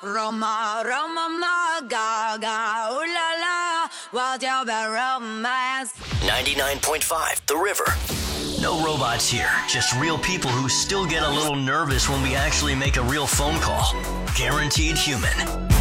Roma, Roma, ma, gaga, ooh la la, what's your bad romance? 99.5 The River. No robots here, just real people who still get a little nervous when we actually make a real phone call. Guaranteed human.